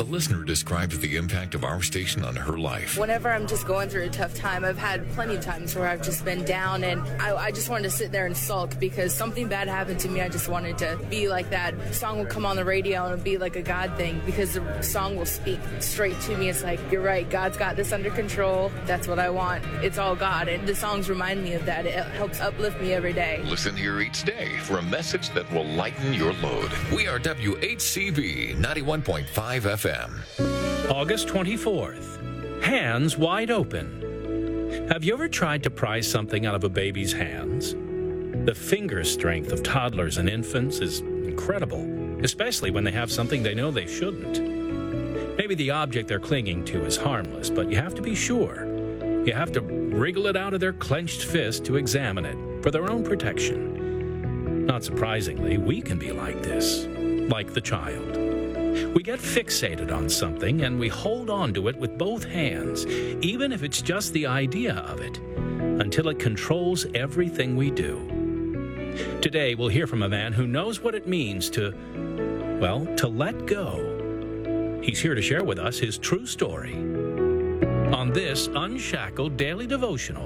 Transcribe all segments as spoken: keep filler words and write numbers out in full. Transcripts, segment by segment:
A listener describes the impact of our station on her life. Whenever I'm just going through a tough time, I've had plenty of times where I've just been down and I, I just wanted to sit there and sulk because something bad happened to me. I just wanted to be like that. The song will come on the radio and it'll be like a God thing because the song will speak straight to me. It's like, you're right, God's got this under control. That's what I want. It's all God. And the songs remind me of that. It helps uplift me every day. Listen here each day for a message that will lighten your load. We are W H C B ninety-one point five F M. August twenty-fourth, hands wide open. Have you ever tried to pry something out of a baby's hands? The finger strength of toddlers and infants is incredible, especially when they have something they know they shouldn't. Maybe the object they're clinging to is harmless, but you have to be sure. You have to wriggle it out of their clenched fist to examine it for their own protection. Not surprisingly, we can be like this, like the child. We get fixated on something and we hold on to it with both hands, even if it's just the idea of it, until it controls everything we do. Today, we'll hear from a man who knows what it means to, well, to let go. He's here to share with us his true story on this Unshackled Daily Devotional.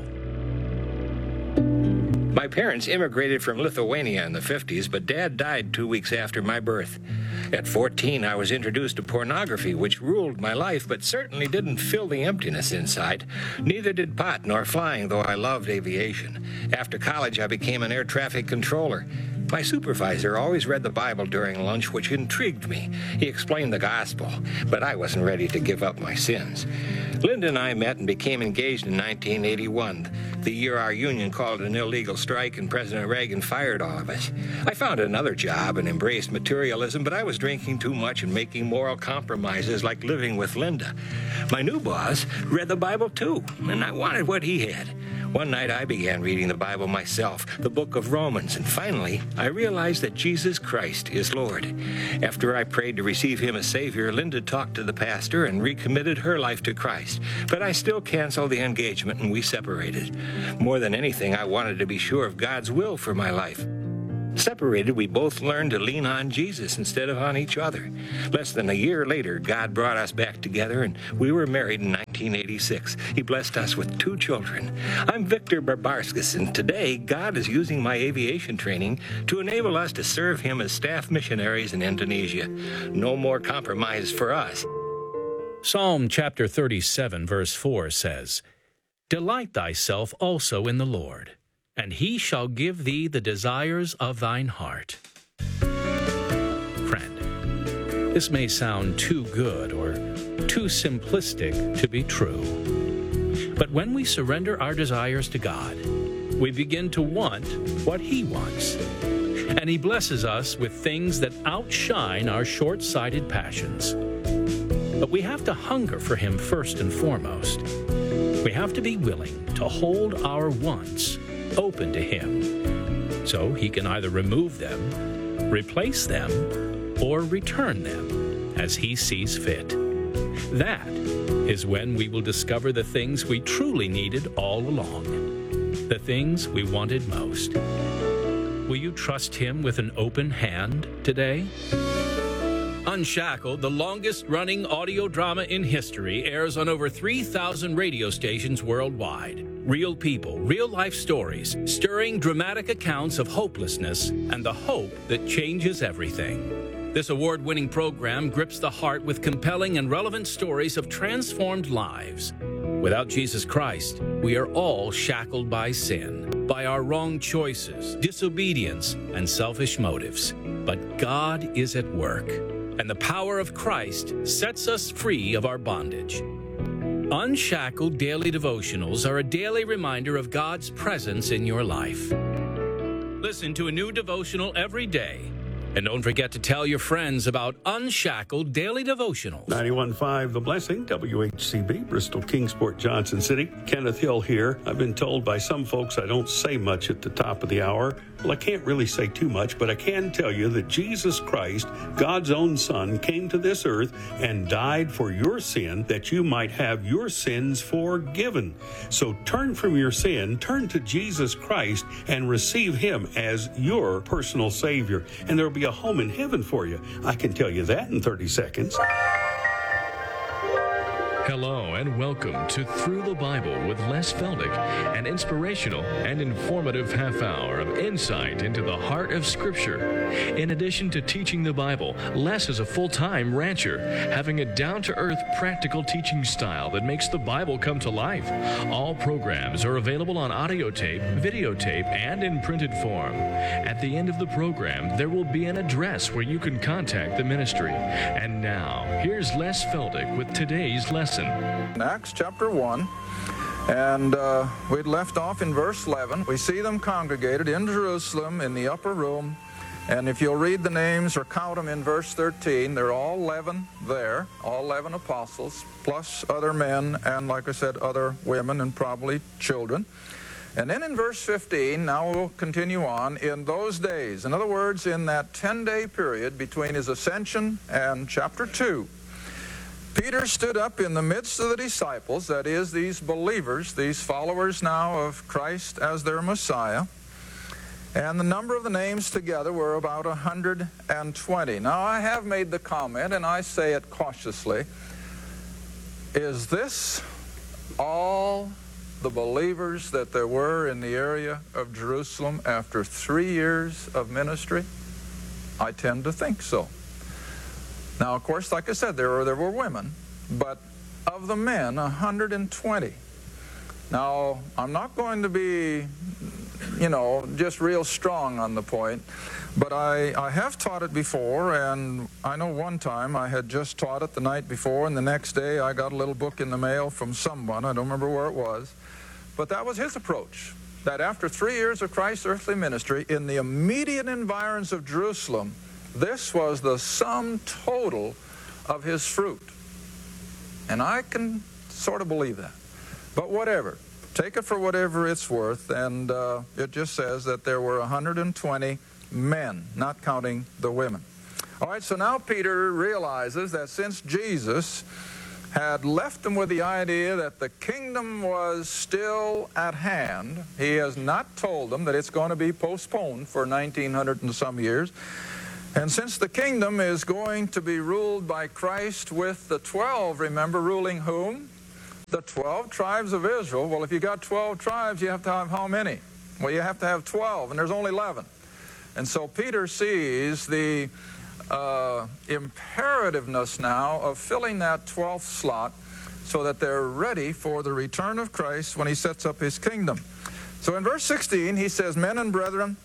My parents immigrated from Lithuania in the fifties, but Dad died two weeks after my birth. At fourteen, I was introduced to pornography, which ruled my life, but certainly didn't fill the emptiness inside. Neither did pot nor flying, though I loved aviation. After college, I became an air traffic controller. My supervisor always read the Bible during lunch, which intrigued me. He explained the gospel, but I wasn't ready to give up my sins. Linda and I met and became engaged in nineteen eighty-one, the year our union called an illegal strike and President Reagan fired all of us. I found another job and embraced materialism, but I was drinking too much and making moral compromises like living with Linda. My new boss read the Bible too, and I wanted what he had. One night I began reading the Bible myself, the book of Romans, and finally I realized that Jesus Christ is Lord. After I prayed to receive him as Savior, Linda talked to the pastor and recommitted her life to Christ. But I still canceled the engagement and we separated. More than anything, I wanted to be sure of God's will for my life. Separated, we both learned to lean on Jesus instead of on each other. Less than a year later, God brought us back together, and we were married in nineteen eighty-six. He blessed us with two children. I'm Victor Barbarskas, and today, God is using my aviation training to enable us to serve him as staff missionaries in Indonesia. No more compromise for us. Psalm chapter thirty-seven, verse four says, "Delight thyself also in the Lord, and he shall give thee the desires of thine heart." Friend, this may sound too good or too simplistic to be true. But when we surrender our desires to God, we begin to want what he wants. And he blesses us with things that outshine our short-sighted passions. But we have to hunger for him first and foremost. We have to be willing to hold our wants open to him, so he can either remove them, replace them, or return them as he sees fit. That is when we will discover the things we truly needed all along, the things we wanted most. Will you trust him with an open hand today? Unshackled, the longest-running audio drama in history, airs on over three thousand radio stations worldwide. Real people, real-life stories, stirring dramatic accounts of hopelessness and the hope that changes everything. This award-winning program grips the heart with compelling and relevant stories of transformed lives. Without Jesus Christ, we are all shackled by sin, by our wrong choices, disobedience, and selfish motives. But God is at work, and the power of Christ sets us free of our bondage. Unshackled Daily Devotionals are a daily reminder of God's presence in your life. Listen to a new devotional every day. And don't forget to tell your friends about Unshackled Daily Devotionals. ninety-one point five The Blessing, W H C B, Bristol, Kingsport, Johnson City. Kenneth Hill here. I've been told by some folks I don't say much at the top of the hour. Well, I can't really say too much, but I can tell you that Jesus Christ, God's own Son, came to this earth and died for your sin that you might have your sins forgiven. So turn from your sin, turn to Jesus Christ, and receive him as your personal Savior. And there will be a home in heaven for you. I can tell you that in thirty seconds. Hello and welcome to Through the Bible with Les Feldick, an inspirational and informative half hour of insight into the heart of Scripture. In addition to teaching the Bible, Les is a full-time rancher, having a down-to-earth, practical teaching style that makes the Bible come to life. All programs are available on audio tape, videotape, and in printed form. At the end of the program, there will be an address where you can contact the ministry. And now, here's Les Feldick with today's lesson. In Acts chapter one, and uh, we'd left off in verse eleven. We see them congregated in Jerusalem in the upper room, and if you'll read the names or count them in verse thirteen, they're all eleven there, all eleven apostles, plus other men, and like I said, other women and probably children. And then in verse fifteen, now we'll continue on, in those days, in other words, in that ten-day period between his ascension and chapter two, Peter stood up in the midst of the disciples, that is, these believers, these followers now of Christ as their Messiah, and the number of the names together were about one hundred twenty. Now, I have made the comment, and I say it cautiously, is this all the believers that there were in the area of Jerusalem after three years of ministry? I tend to think so. Now, of course, like I said, there were, there were women, but of the men, one hundred twenty. Now, I'm not going to be, you know, just real strong on the point, but I, I have taught it before, and I know one time I had just taught it the night before, and the next day I got a little book in the mail from someone. I don't remember where it was, but that was his approach, that after three years of Christ's earthly ministry, in the immediate environs of Jerusalem, this was the sum total of his fruit. And I can sort of believe that. But whatever. Take it for whatever it's worth. And uh, it just says that there were one hundred twenty men, not counting the women. All right, so now Peter realizes that since Jesus had left them with the idea that the kingdom was still at hand, he has not told them that it's going to be postponed for nineteen hundred and some years. And since the kingdom is going to be ruled by Christ with the twelve, remember, ruling whom? The twelve tribes of Israel. Well, if you got twelve tribes, you have to have how many? Well, you have to have twelve, and there's only eleven. And so Peter sees the uh, imperativeness now of filling that twelfth slot so that they're ready for the return of Christ when he sets up his kingdom. So in verse sixteen, he says, "Men and brethren,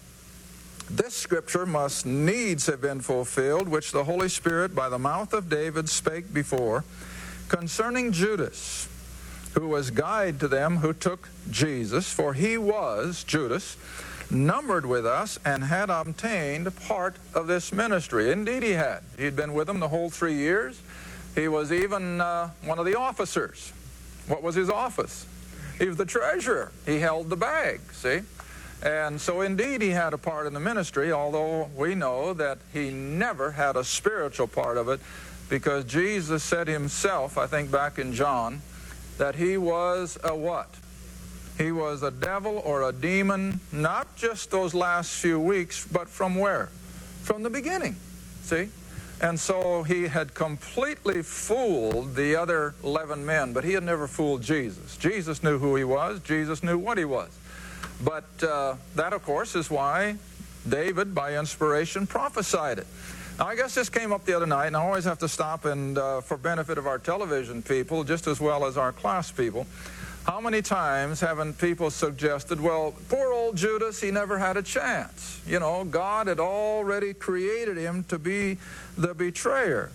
this scripture must needs have been fulfilled, which the Holy Spirit by the mouth of David spake before, concerning Judas, who was guide to them who took Jesus, for he was, Judas, numbered with us and had obtained part of this ministry." Indeed he had. He'd been with them the whole three years. He was even uh, one of the officers. What was his office? He was the treasurer. He held the bag, see? And so indeed he had a part in the ministry, although we know that he never had a spiritual part of it, because Jesus said himself, I think back in John, that he was a what? He was a devil or a demon, not just those last few weeks, but from where? From the beginning, see? And so he had completely fooled the other eleven men, but he had never fooled Jesus. Jesus knew who he was. Jesus knew what he was. But uh, that, of course, is why David, by inspiration, prophesied it. Now, I guess this came up the other night, and I always have to stop and, uh, for benefit of our television people, just as well as our class people, how many times haven't people suggested, well, poor old Judas, he never had a chance. You know, God had already created him to be the betrayer.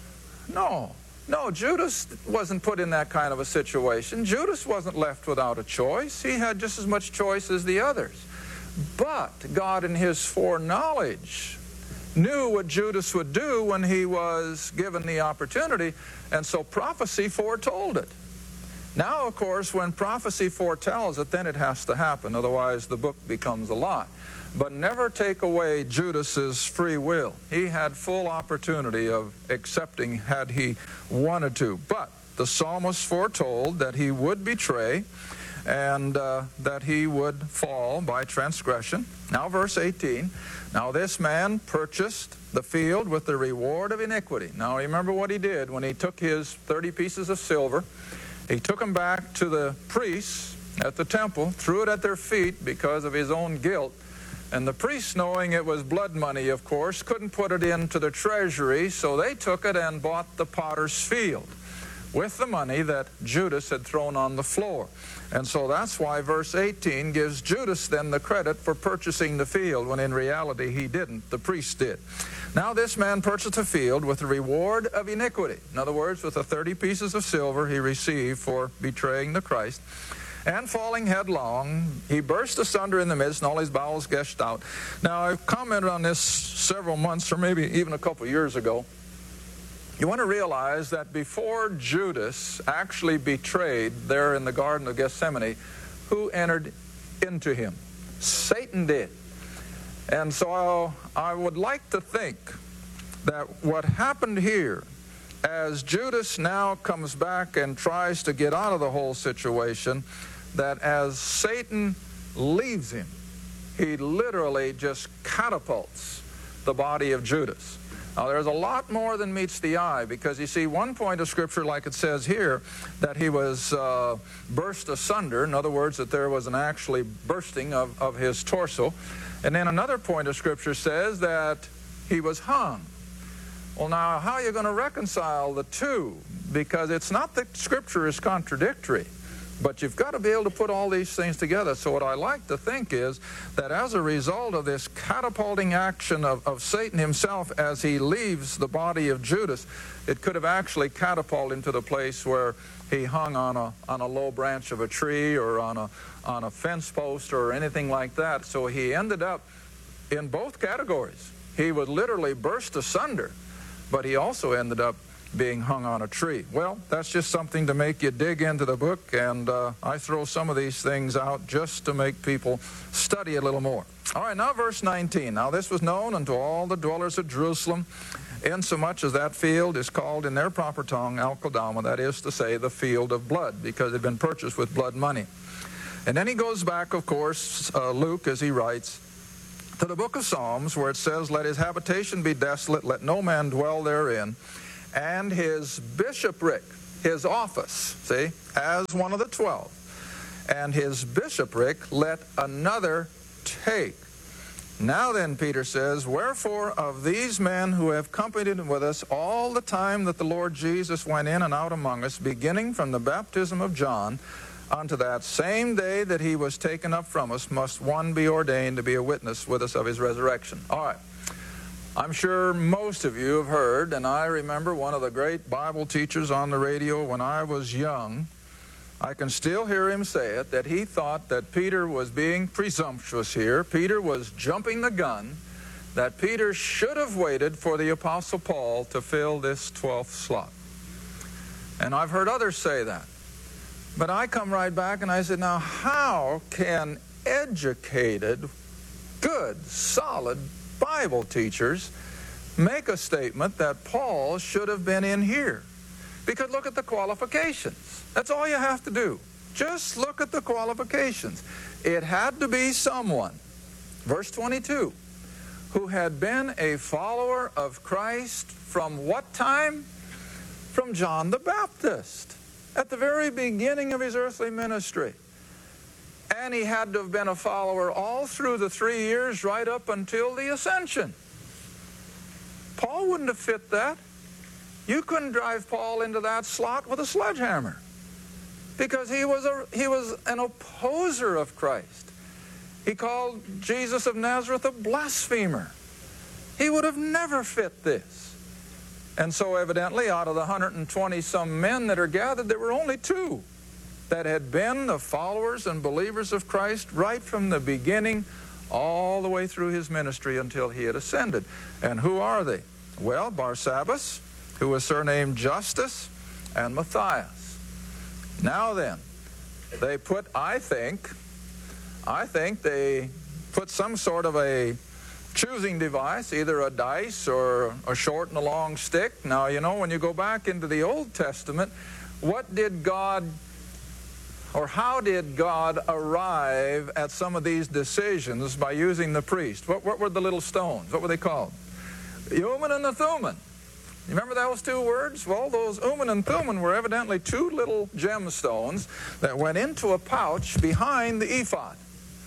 No. No, Judas wasn't put in that kind of a situation. Judas wasn't left without a choice. He had just as much choice as the others. But God, in his foreknowledge, knew what Judas would do when he was given the opportunity, and so prophecy foretold it. Now, of course, when prophecy foretells it, then it has to happen. Otherwise, the book becomes a lie. But never take away Judas's free will. He had full opportunity of accepting had he wanted to. But the psalmist foretold that he would betray, and uh, that he would fall by transgression. Now verse eighteen, now this man purchased the field with the reward of iniquity. Now remember what he did when he took his thirty pieces of silver. He took them back to the priests at the temple, threw it at their feet because of his own guilt. And the priests, knowing it was blood money, of course, couldn't put it into the treasury, so they took it and bought the potter's field with the money that Judas had thrown on the floor. And so that's why verse eighteen gives Judas then the credit for purchasing the field, when in reality he didn't. The priest did. Now this man purchased a field with the reward of iniquity. In other words, with the thirty pieces of silver he received for betraying the Christ. And falling headlong, he burst asunder in the midst, and all his bowels gushed out. Now, I've commented on this several months, or maybe even a couple years ago. You want to realize that before Judas actually betrayed there in the Garden of Gethsemane, who entered into him? Satan did. And so I would like to think that what happened here, as Judas now comes back and tries to get out of the whole situation, that as Satan leaves him, he literally just catapults the body of Judas. Now, there's a lot more than meets the eye, because you see, one point of Scripture, like it says here, that he was uh, burst asunder. In other words, that there was an actually bursting of, of his torso. And then another point of Scripture says that he was hung. Well, now, how are you going to reconcile the two? Because it's not that Scripture is contradictory, but you've got to be able to put all these things together. So what I like to think is that as a result of this catapulting action of, of Satan himself as he leaves the body of Judas, it could have actually catapulted him to the place where he hung on a, on a low branch of a tree, or on a, on a fence post, or anything like that. So he ended up in both categories. He would literally burst asunder, but he also ended up being hung on a tree. Well, that's just something to make you dig into the book, and uh, I throw some of these things out just to make people study a little more. All right, now verse nineteen. Now this was known unto all the dwellers of Jerusalem, insomuch as that field is called in their proper tongue Al-Kodama, that is to say, the field of blood, because it had been purchased with blood money. And then he goes back, of course, uh, Luke, as he writes, to the book of Psalms, where it says, let his habitation be desolate, let no man dwell therein, and his bishopric, his office, see, as one of the twelve, and his bishopric let another take. Now then, Peter says, wherefore of these men who have companied with us all the time that the Lord Jesus went in and out among us, beginning from the baptism of John unto that same day that he was taken up from us, must one be ordained to be a witness with us of his resurrection. All right. I'm sure most of you have heard, and I remember one of the great Bible teachers on the radio when I was young, I can still hear him say it, that he thought that Peter was being presumptuous here. Peter was jumping the gun, that Peter should have waited for the Apostle Paul to fill this twelfth slot. And I've heard others say that. But I come right back and I said, now how can educated, good, solid Bible teachers make a statement that Paul should have been in here? Because look at the qualifications. That's all you have to do. Just look at the qualifications. It had to be someone, verse twenty-two, who had been a follower of Christ from what time? From John the Baptist, at the very beginning of his earthly ministry. And he had to have been a follower all through the three years right up until the ascension. Paul wouldn't have fit that. You couldn't drive Paul into that slot with a sledgehammer, because he was a, he was an opposer of Christ. He called Jesus of Nazareth a blasphemer. He would have never fit this. And so evidently out of the one hundred twenty some men that are gathered, there were only two that had been the followers and believers of Christ right from the beginning all the way through his ministry until he had ascended. And who are they? Well, Barsabbas, who was surnamed Justus, and Matthias. Now then, they put, I think, I think they put some sort of a choosing device, either a dice or a short and a long stick. Now, you know, when you go back into the Old Testament, what did God Or how did God arrive at some of these decisions by using the priest? What, what were the little stones? What were they called? Urim and the Thummim. You remember those two words? Well, those Urim and Thummim were evidently two little gemstones that went into a pouch behind the ephod.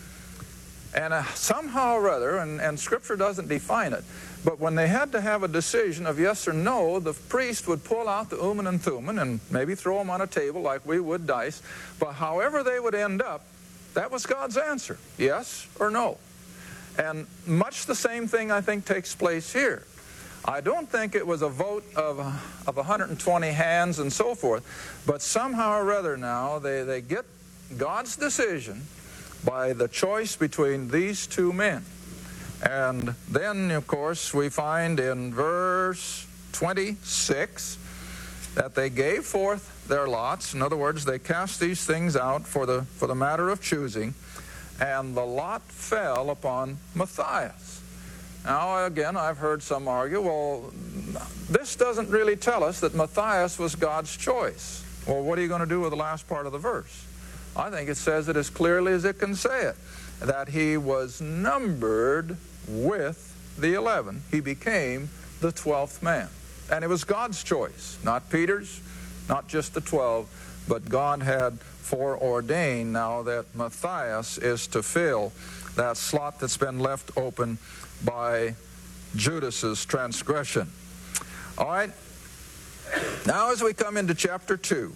And uh, somehow or other, and, and Scripture doesn't define it, but when they had to have a decision of yes or no, the priest would pull out the Urim and Thummim and maybe throw them on a table like we would dice. But however they would end up, that was God's answer, yes or no. And much the same thing, I think, takes place here. I don't think it was a vote of, of one hundred twenty hands and so forth, but somehow or other now they, they get God's decision by the choice between these two men. And then, of course, we find in verse twenty-six that they gave forth their lots. In other words, they cast these things out for the, for the matter of choosing, and the lot fell upon Matthias. Now, again, I've heard some argue, well, this doesn't really tell us that Matthias was God's choice. Well, what are you going to do with the last part of the verse? I think it says it as clearly as it can say it, that he was numbered with the eleven. He became the twelfth man. And it was God's choice, not Peter's, not just the twelve, but God had foreordained now that Matthias is to fill that slot that's been left open by Judas's transgression. All right. Now as we come into chapter two,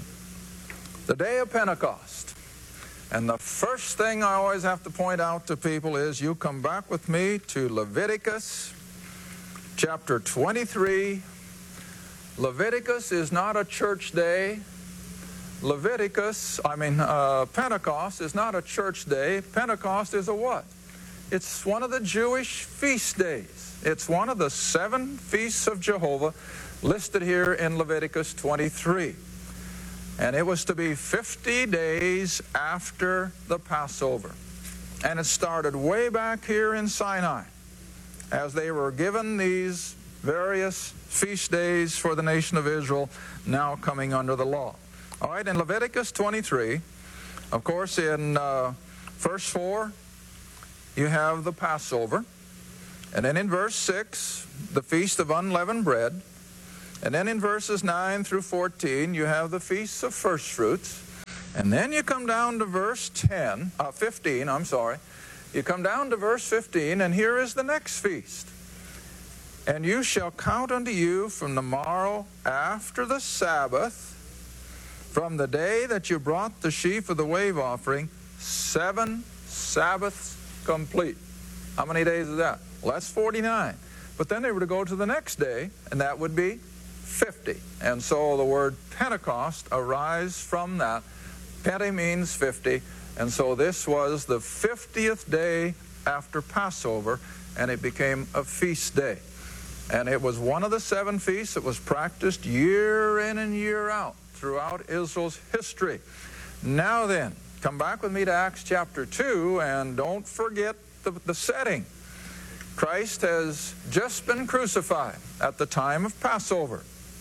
the day of Pentecost. And the first thing I always have to point out to people is you come back with me to Leviticus chapter twenty-three. Leviticus is not a church day. Leviticus, I mean, uh, Pentecost is not a church day. Pentecost is a what? It's one of the Jewish feast days. It's one of the seven feasts of Jehovah listed here in Leviticus twenty-three. And it was to be fifty days after the Passover. And it started way back here in Sinai as they were given these various feast days for the nation of Israel now coming under the law. All right, in Leviticus twenty-three, of course, in uh, verse four, you have the Passover. And then in verse six, the Feast of Unleavened Bread. And then in verses nine through fourteen, you have the Feasts of First Fruits. And then you come down to verse ten, uh, fifteen, I'm sorry. You come down to verse fifteen, and here is the next feast. And you shall count unto you from the morrow after the Sabbath, from the day that you brought the sheaf of the wave offering, seven Sabbaths complete. How many days is that? Well, that's forty-nine. But then they were to go to the next day, and that would be fifty. And so the word Pentecost arises from that. Pente means fifty. And so this was the fiftieth day after Passover, and it became a feast day. And it was one of the seven feasts that was practiced year in and year out throughout Israel's history. Now then, come back with me to Acts chapter two, and don't forget the, the setting. Christ has just been crucified at the time of Passover.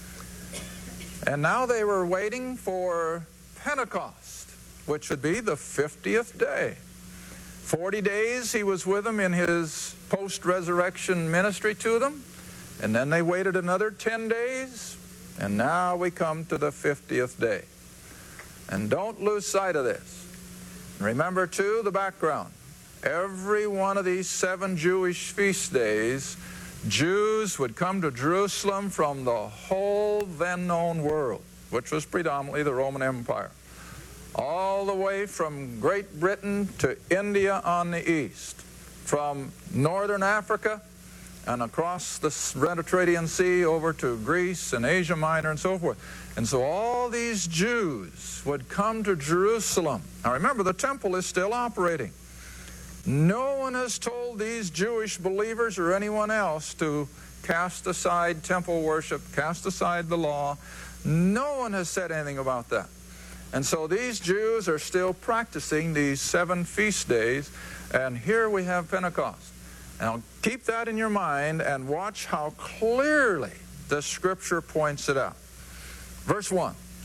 And now they were waiting for Pentecost, which would be the fiftieth day. Forty days he was with them in his post-resurrection ministry to them. And then they waited another ten days. And now we come to the fiftieth day. And don't lose sight of this. Remember, too, the background. Every one of these seven Jewish feast days, Jews would come to Jerusalem from the whole then-known world, which was predominantly the Roman Empire, all the way from Great Britain to India on the east, from northern Africa and across the Mediterranean Sea over to Greece and Asia Minor and so forth. And so all these Jews would come to Jerusalem. Now remember, the temple is still operating. No one has told these Jewish believers or anyone else to cast aside temple worship, cast aside the law. No one has said anything about that. And so these Jews are still practicing these seven feast days, and here we have Pentecost. Now keep that in your mind and watch how clearly the Scripture points it out. Verse one,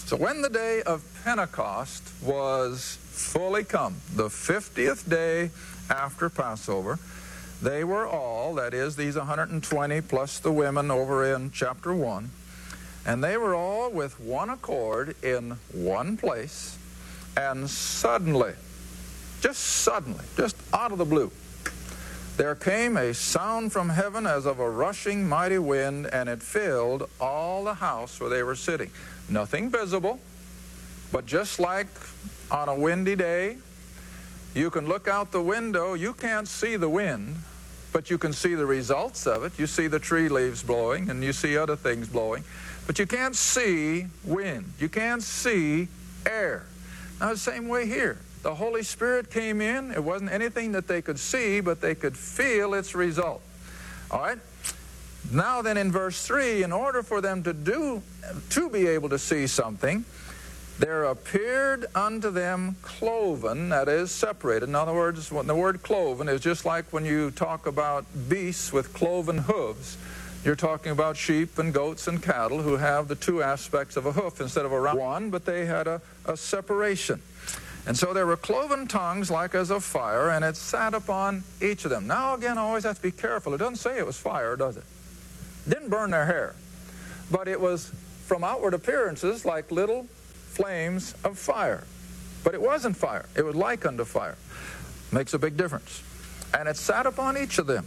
So when the day of Pentecost was fully come, the fiftieth day after Passover, they were all, that is, these one hundred twenty plus the women over in chapter one, and they were all with one accord in one place, and suddenly, just suddenly, just out of the blue, there came a sound from heaven as of a rushing mighty wind, and it filled all the house where they were sitting. Nothing visible, but just like on a windy day, you can look out the window, you can't see the wind, but you can see the results of it. You see the tree leaves blowing, and you see other things blowing, but you can't see wind. You can't see air. Now, the same way here. The Holy Spirit came in. It wasn't anything that they could see, but they could feel its result. All right? Now then, in verse three, in order for them to do, to be able to see something, there appeared unto them cloven, that is, separated. In other words, when the word cloven is just like when you talk about beasts with cloven hooves. You're talking about sheep and goats and cattle who have the two aspects of a hoof instead of a round one, but they had a, a separation. And so there were cloven tongues like as of fire, and it sat upon each of them. Now, again, I always have to be careful. It doesn't say it was fire, does it? It didn't burn their hair. But it was, from outward appearances, like little flames of fire. But it wasn't fire. It was like unto fire. Makes a big difference. And it sat upon each of them.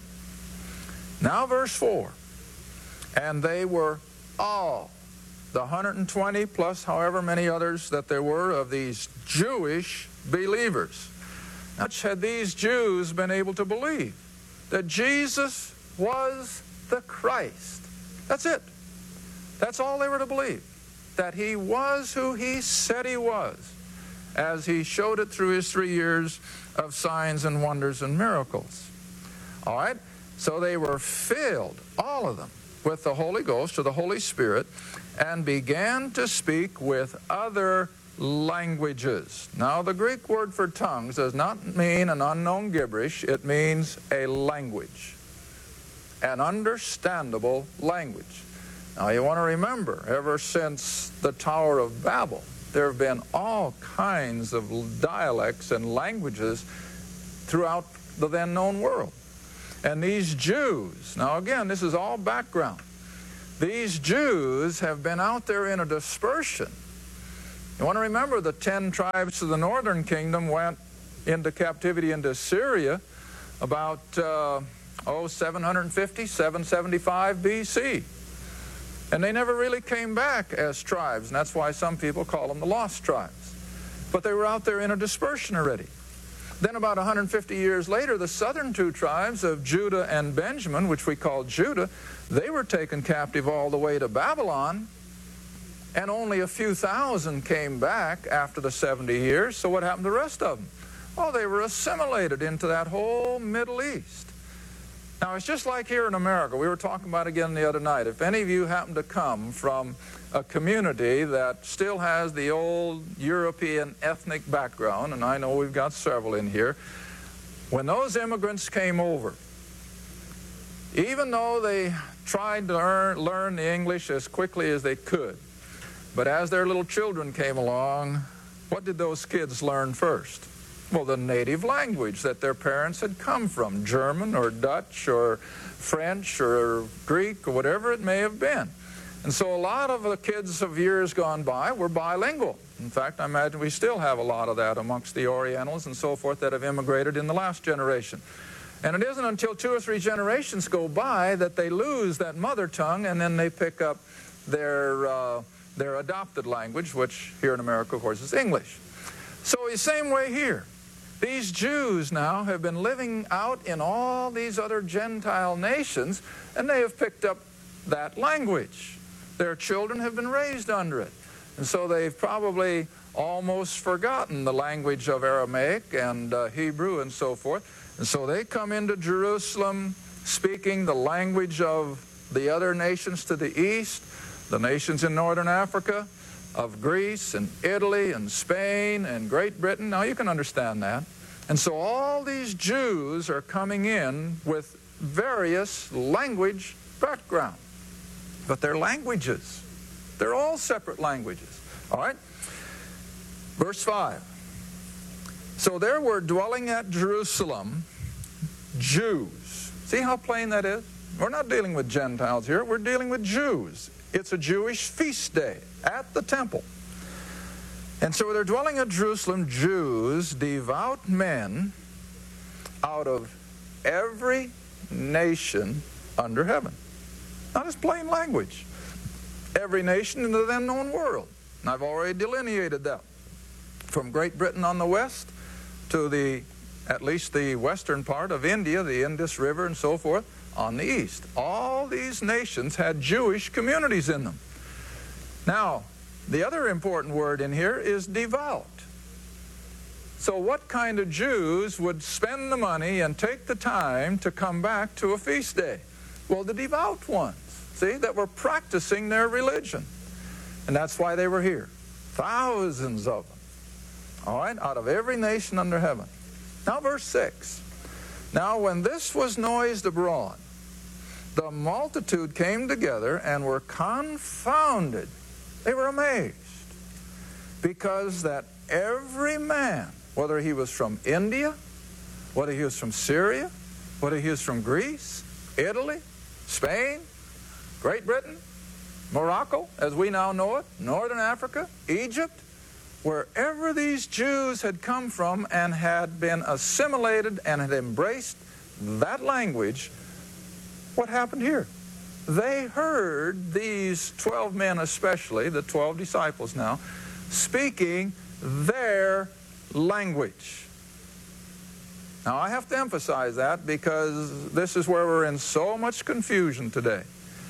Now, verse four. And they were all, the one hundred twenty plus however many others that there were of these Jewish believers. Now, had these Jews been able to believe that Jesus was the Christ? That's it. That's all they were to believe. That he was who he said he was, as he showed it through his three years of signs and wonders and miracles. All right? So they were filled, all of them, with the Holy Ghost or the Holy Spirit, and began to speak with other languages. Now, the Greek word for tongues does not mean an unknown gibberish. It means a language, an understandable language. Now, you want to remember, ever since the Tower of Babel, there have been all kinds of dialects and languages throughout the then known world. And these Jews, now again, this is all background. These Jews have been out there in a dispersion. You want to remember the ten tribes of the northern kingdom went into captivity into Syria about, uh, oh, seven fifty, seven seventy-five B C. And they never really came back as tribes, and that's why some people call them the lost tribes. But they were out there in a dispersion already. Then about one hundred fifty years later, the southern two tribes of Judah and Benjamin, which we call Judah, they were taken captive all the way to Babylon, and only a few thousand came back after the seventy years. So what happened to the rest of them? Oh, they were assimilated into that whole Middle East. Now, it's just like here in America. We were talking about it again the other night. If any of you happen to come from a community that still has the old European ethnic background, and I know we've got several in here, when those immigrants came over, even though they tried to learn, learn the English as quickly as they could, but as their little children came along, what did those kids learn first? Well, the native language that their parents had come from, German or Dutch or French or Greek or whatever it may have been. And so a lot of the kids of years gone by were bilingual. In fact, I imagine we still have a lot of that amongst the Orientals and so forth that have immigrated in the last generation. And it isn't until two or three generations go by that they lose that mother tongue, and then they pick up their, uh, their adopted language, which here in America, of course, is English. So the same way here. These Jews now have been living out in all these other Gentile nations, and they have picked up that language. Their children have been raised under it. And so they've probably almost forgotten the language of Aramaic and uh, Hebrew and so forth. And so they come into Jerusalem speaking the language of the other nations to the east, the nations in northern Africa, of Greece and Italy and Spain and Great Britain. Now you can understand that. And so all these Jews are coming in with various language background. But they're languages. They're all separate languages. All right? Verse five. So there were dwelling at Jerusalem Jews. See how plain that is? We're not dealing with Gentiles here. We're dealing with Jews. It's a Jewish feast day at the temple. And so they're dwelling at Jerusalem Jews, devout men, out of every nation under heaven. Not as plain language. Every nation in the then known world. And I've already delineated that. From Great Britain on the west to the, at least the western part of India, the Indus River and so forth, on the east. All these nations had Jewish communities in them. Now, the other important word in here is devout. So what kind of Jews would spend the money and take the time to come back to a feast day? Well, the devout ones, see, that were practicing their religion. And that's why they were here. Thousands of them. All right, out of every nation under heaven. Now verse six. Now when this was noised abroad, the multitude came together and were confounded. They were amazed. Because that every man, whether he was from India, whether he was from Syria, whether he was from Greece, Italy, Spain, Great Britain, Morocco, as we now know it, Northern Africa, Egypt, wherever these Jews had come from and had been assimilated and had embraced that language, what happened here? They heard these twelve men especially, the twelve disciples now, speaking their language. Now I have to emphasize that because this is where we're in so much confusion today.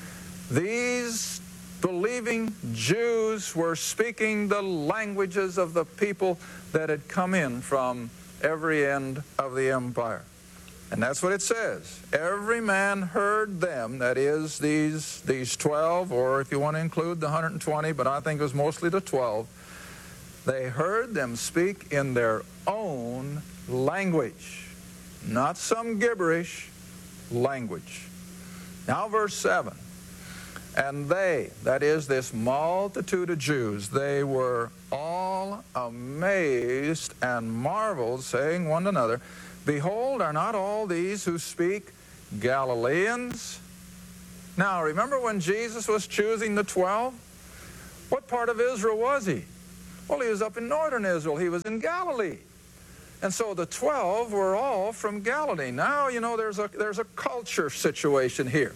These believing Jews were speaking the languages of the people that had come in from every end of the empire. And that's what it says. Every man heard them, that is, these, these twelve, or if you want to include the one hundred twenty, but I think it was mostly the twelve. They heard them speak in their own language, not some gibberish language. Now verse seven. And they, that is this multitude of Jews, they were all amazed and marveled, saying one to another, Behold, are not all these who speak Galileans? Now, remember when Jesus was choosing the twelve? What part of Israel was he? Well, he was up in northern Israel. He was in Galilee. And so the twelve were all from Galilee. Now, you know, there's a, there's a culture situation here.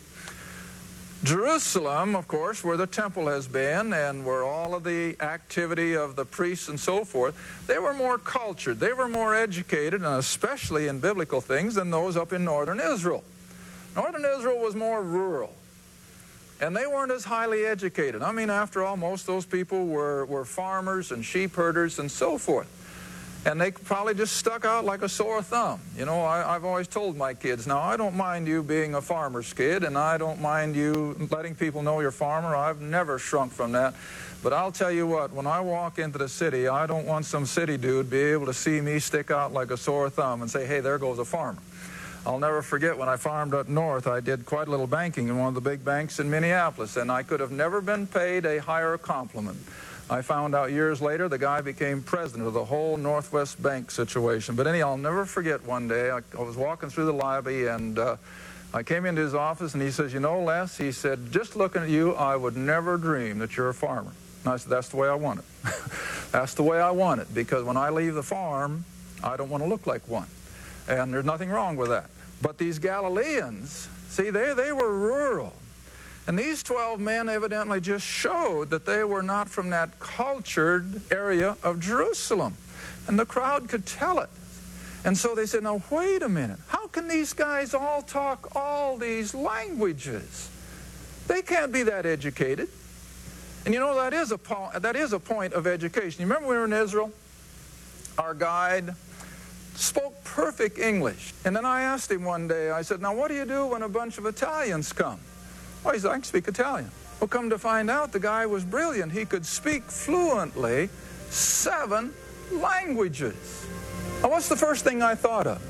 Jerusalem, of course, where the temple has been and where all of the activity of the priests and so forth, they were more cultured, they were more educated, and especially in biblical things, than those up in northern Israel. Northern Israel was more rural, and they weren't as highly educated. I mean, after all, most of those people were, were farmers and sheep herders and so forth. And they probably just stuck out like a sore thumb. You know, I, I've always told my kids, now, I don't mind you being a farmer's kid, and I don't mind you letting people know you're a farmer. I've never shrunk from that. But I'll tell you what, when I walk into the city, I don't want some city dude be able to see me stick out like a sore thumb and say, hey, there goes a farmer. I'll never forget when I farmed up north, I did quite a little banking in one of the big banks in Minneapolis, and I could have never been paid a higher compliment. I found out years later the guy became president of the whole Northwest Bank situation. But anyhow, I'll never forget one day, I, I was walking through the lobby, and uh, I came into his office, and he says, you know, Les, he said, just looking at you, I would never dream that you're a farmer. And I said, that's the way I want it. That's the way I want it, because when I leave the farm, I don't want to look like one. And there's nothing wrong with that. But these Galileans, see, they, they were rural. And these twelve men evidently just showed that they were not from that cultured area of Jerusalem. And the crowd could tell it. And so they said, now, wait a minute. How can these guys all talk all these languages? They can't be that educated. And you know, that is a, po that is a point of education. You remember we were in Israel? Our guide spoke perfect English. And then I asked him one day, I said, now, what do you do when a bunch of Italians come? Well, he said, I can speak Italian. Well, come to find out, the guy was brilliant. He could speak fluently seven languages. Now, what's the first thing I thought of?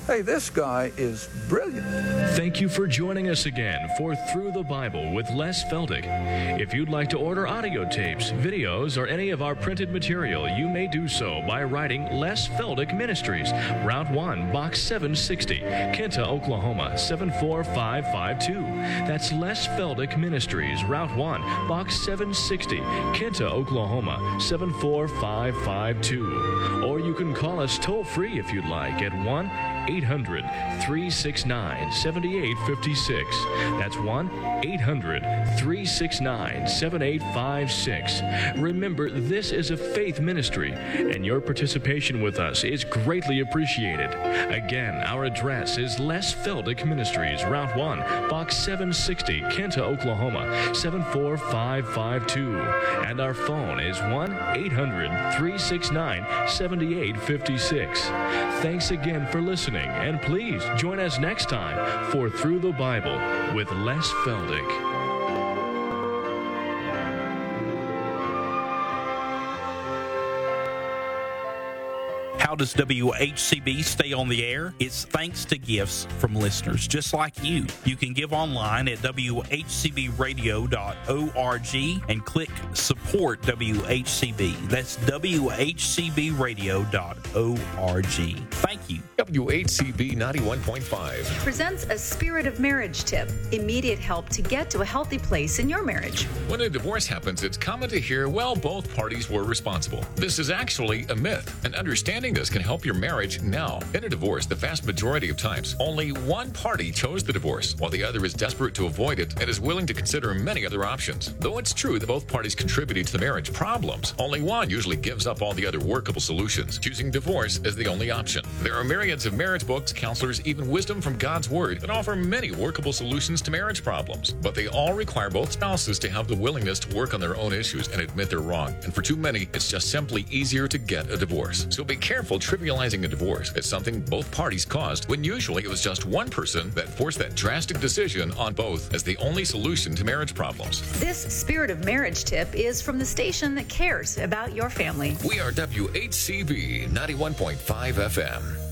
hey, this guy is brilliant. Thank you for joining us again for Through the Bible with Les Feldick. If you'd like to order audio tapes, videos, or any of our printed material, you may do so by writing Les Feldick Ministries, Route one, Box seven sixty, Kenta, Oklahoma, seven four five five two. That's Les Feldick Ministries, Route one, Box seven sixty, Kenta, Oklahoma, seven four five five two. Or you can call us toll-free if you'd like at one eight hundred, three six nine, seven eight five six. That's one eight hundred, three six nine, seven eight five six. Remember, this is a faith ministry, and your participation with us is greatly appreciated. Again, our address is Les Feldick Ministries, Route one, Box seven sixty, Kenta, Oklahoma, seven four five five two. And our phone is one eight hundred, three six nine, seven eight five six. Thanks again for listening, and please join us next time for Through the Bible with Les Feldick. How does W H C B stay on the air? It's thanks to gifts from listeners just like you. You can give online at w h c b radio dot org and click Support W H C B. That's w h c b radio dot org. Thank you. W H C B ninety-one point five presents a Spirit of Marriage tip. Immediate help to get to a healthy place in your marriage. When a divorce happens, it's common to hear, well, both parties were responsible. This is actually a myth, and understanding this can help your marriage now. In a divorce, the vast majority of times, only one party chose the divorce, while the other is desperate to avoid it and is willing to consider many other options. Though it's true that both parties contributed to the marriage problems, only one usually gives up all the other workable solutions, choosing divorce as the only option. There are myriads of marriage books, counselors, even wisdom from God's Word that offer many workable solutions to marriage problems, but they all require both spouses to have the willingness to work on their own issues and admit they're wrong. And for too many, it's just simply easier to get a divorce. So be careful trivializing a divorce as something both parties caused, when usually it was just one person that forced that drastic decision on both as the only solution to marriage problems. This Spirit of Marriage tip is from the station that cares about your family. We are W H C B ninety-one point five F M.